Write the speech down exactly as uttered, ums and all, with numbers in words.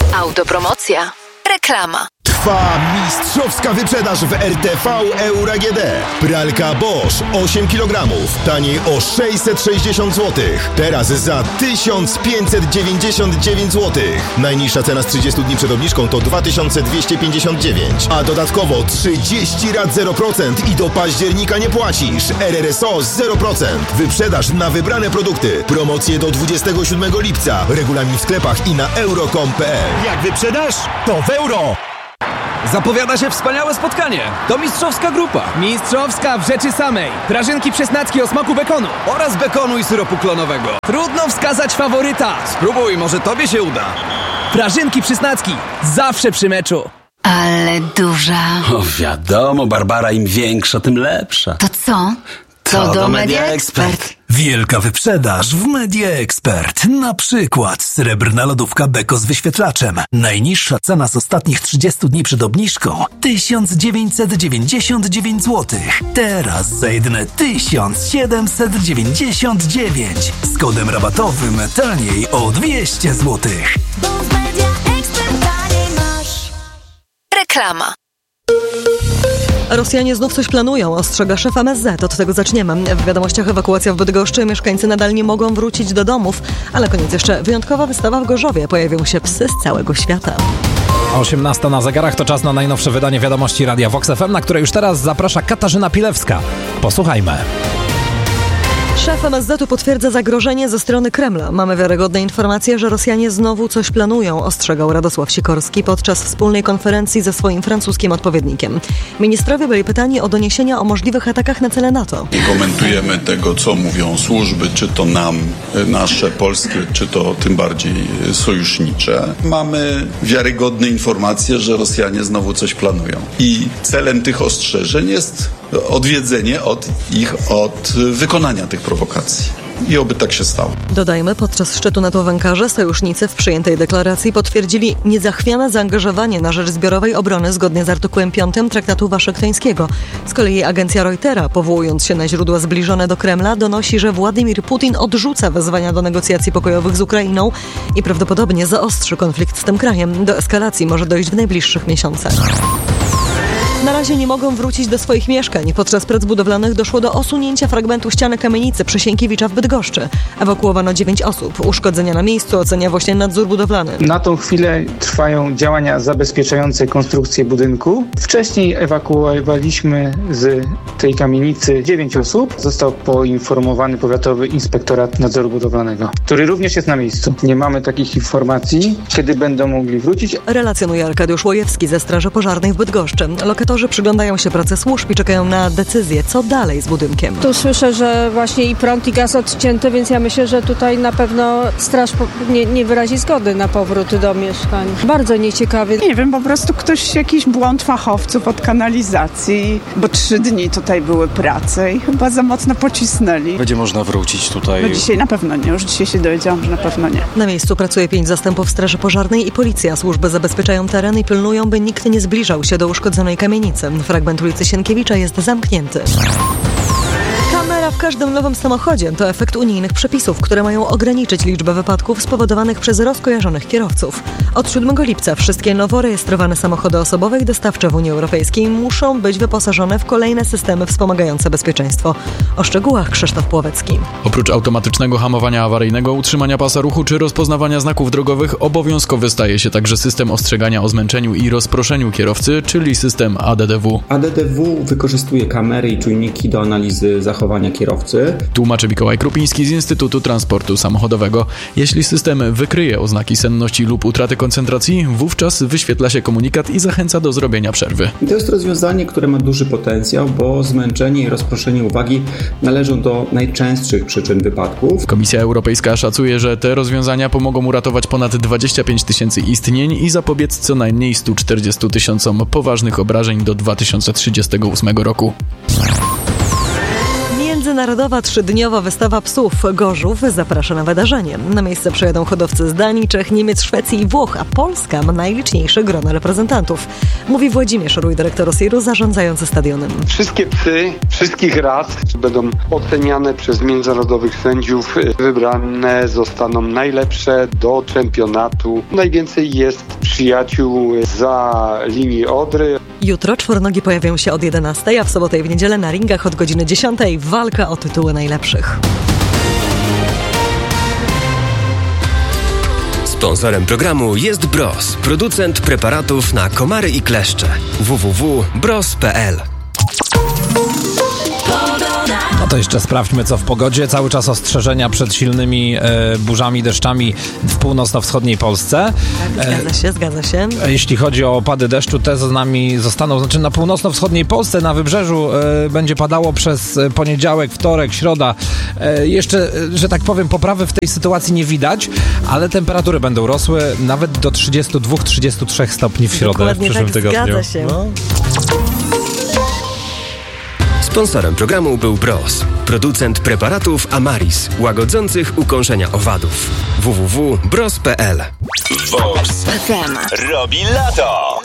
Autopromocja. Reklama. Trwa mistrzowska wyprzedaż w R T V Euro A G D. Pralka Bosch osiem kilogramów, taniej o sześćset sześćdziesiąt złotych. Teraz za tysiąc pięćset dziewięćdziesiąt dziewięć złotych. Najniższa cena z trzydziestu dni przed obniżką to dwa tysiące dwieście pięćdziesiąt dziewięć, a dodatkowo trzydzieści rat zero procent i do października nie płacisz. R R S O zero procent. Wyprzedaż na wybrane produkty. Promocje do dwudziestego siódmego lipca. Regulamin w sklepach i na euro kropka com kropka p l. Jak wyprzedaż, to w euro! Zapowiada się wspaniałe spotkanie. To mistrzowska grupa. Mistrzowska w rzeczy samej. Prażynki przesnacki o smaku bekonu. Oraz bekonu i syropu klonowego. Trudno wskazać faworyta. Spróbuj, może tobie się uda. Prażynki przesnacki. Zawsze przy meczu. Ale duża. O wiadomo, Barbara, im większa, tym lepsza. To co? To, to do Media Expert. Wielka wyprzedaż w Media Expert. Na przykład srebrna lodówka Beko z wyświetlaczem. Najniższa cena z ostatnich trzydziestu dni przed obniżką tysiąc dziewięćset dziewięćdziesiąt dziewięć złotych. Teraz za jedyne tysiąc siedemset dziewięćdziesiąt dziewięć. Z kodem rabatowym taniej o dwieście złotych. Bo w Media Expert taniej masz. Reklama. Rosjanie znów coś planują, ostrzega szef M S Z. Od tego zaczniemy. W wiadomościach ewakuacja w Bydgoszczy. Mieszkańcy nadal nie mogą wrócić do domów. Ale koniec jeszcze. Wyjątkowa wystawa w Gorzowie. Pojawią się psy z całego świata. osiemnasta na zegarach to czas na najnowsze wydanie wiadomości Radia Vox F M, na które już teraz zaprasza Katarzyna Pilewska. Posłuchajmy. Szef M S Z-u potwierdza zagrożenie ze strony Kremla. Mamy wiarygodne informacje, że Rosjanie znowu coś planują, ostrzegał Radosław Sikorski podczas wspólnej konferencji ze swoim francuskim odpowiednikiem. Ministrowie byli pytani o doniesienia o możliwych atakach na cele NATO. Nie komentujemy tego, co mówią służby, czy to nam, nasze, polskie, czy to tym bardziej sojusznicze. Mamy wiarygodne informacje, że Rosjanie znowu coś planują. I celem tych ostrzeżeń jest odwiedzenie od ich od wykonania tych prowokacji. I oby tak się stało. Dodajmy, podczas szczytu NATO w Ankarze sojusznicy w przyjętej deklaracji potwierdzili niezachwiane zaangażowanie na rzecz zbiorowej obrony zgodnie z artykułem piątym Traktatu Waszyngtońskiego. Z kolei agencja Reutera, powołując się na źródła zbliżone do Kremla, donosi, że Władimir Putin odrzuca wezwania do negocjacji pokojowych z Ukrainą i prawdopodobnie zaostrzy konflikt z tym krajem. Do eskalacji może dojść w najbliższych miesiącach. Na razie nie mogą wrócić do swoich mieszkań. Podczas prac budowlanych doszło do osunięcia fragmentu ściany kamienicy przy Sienkiewicza w Bydgoszczy. Ewakuowano dziewięć osób. Uszkodzenia na miejscu ocenia właśnie nadzór budowlany. Na tą chwilę trwają działania zabezpieczające konstrukcję budynku. Wcześniej ewakuowaliśmy z tej kamienicy dziewięć osób. Został poinformowany Powiatowy Inspektorat Nadzoru Budowlanego, który również jest na miejscu. Nie mamy takich informacji, kiedy będą mogli wrócić. Relacjonuje Arkadiusz Łojewski ze Straży Pożarnej w Bydgoszczy. Lokatorzy przyglądają się pracy służb i czekają na decyzję, co dalej z budynkiem. Tu słyszę, że właśnie i prąd, i gaz odcięty, więc ja myślę, że tutaj na pewno straż nie, nie wyrazi zgody na powrót do mieszkań. Bardzo nieciekawie. Nie wiem, po prostu ktoś, jakiś błąd fachowców od kanalizacji, bo trzy dni tutaj były prace i chyba za mocno pocisnęli. Będzie można wrócić tutaj? No dzisiaj na pewno nie, już dzisiaj się dowiedziałam, że na pewno nie. Na miejscu pracuje pięć zastępów Straży Pożarnej i policja. Służby zabezpieczają teren i pilnują, by nikt nie zbliżał się do uszkodzonej kamienicy. Fragment ulicy Sienkiewicza jest zamknięty. Kamera w każdym nowym samochodzie to efekt unijnych przepisów, które mają ograniczyć liczbę wypadków spowodowanych przez rozkojarzonych kierowców. Od siódmego lipca wszystkie nowo rejestrowane samochody osobowe i dostawcze w Unii Europejskiej muszą być wyposażone w kolejne systemy wspomagające bezpieczeństwo. O szczegółach Krzysztof Płowecki. Oprócz automatycznego hamowania awaryjnego, utrzymania pasa ruchu czy rozpoznawania znaków drogowych, obowiązkowy staje się także system ostrzegania o zmęczeniu i rozproszeniu kierowcy, czyli system A D D W. A D D W wykorzystuje kamery i czujniki do analizy zachowania kierowcy. Tłumaczy Mikołaj Krupiński z Instytutu Transportu Samochodowego. Jeśli system wykryje oznaki senności lub utraty koncentracji, wówczas wyświetla się komunikat i zachęca do zrobienia przerwy. I to jest rozwiązanie, które ma duży potencjał, bo zmęczenie i rozproszenie uwagi należą do najczęstszych przyczyn wypadków. Komisja Europejska szacuje, że te rozwiązania pomogą uratować ponad dwadzieścia pięć tysięcy istnień i zapobiec co najmniej stu czterdziestu tysiącom poważnych obrażeń do dwa tysiące trzydziestego ósmego roku. Międzynarodowa trzydniowa wystawa psów Gorzów zaprasza na wydarzenie. Na miejsce przyjadą hodowcy z Danii, Czech, Niemiec, Szwecji i Włoch, a Polska ma najliczniejsze grono reprezentantów. Mówi Włodzimierz Rój, dyrektor Osiru zarządzający stadionem. Wszystkie psy wszystkich ras będą oceniane przez międzynarodowych sędziów. Wybrane zostaną najlepsze do czempionatu. Najwięcej jest przyjaciół za linii Odry. Jutro czwornogi pojawią się od jedenastej, a w sobotę i w niedzielę na ringach od godziny dziesiątej walka o tytuły najlepszych. Sponsorem programu jest Bros, producent preparatów na komary i kleszcze. w w w kropka bros kropka p l. No to jeszcze sprawdźmy, co w pogodzie. Cały czas ostrzeżenia przed silnymi e, burzami, deszczami w północno-wschodniej Polsce. Tak, zgadza się, zgadza się. E, jeśli chodzi o opady deszczu, te z nami zostaną, znaczy na północno-wschodniej Polsce, na wybrzeżu e, będzie padało przez poniedziałek, wtorek, środa. E, jeszcze, e, że tak powiem, poprawy w tej sytuacji nie widać, ale temperatury będą rosły nawet do trzydziestu dwóch do trzydziestu trzech stopni w środę. Dokładnie w przyszłym tak, tygodniu. Zgadza się. No. Sponsorem programu był Bros, producent preparatów Amaris, łagodzących ukąszenia owadów. w w w kropka bros kropka p l. Vox robi lato.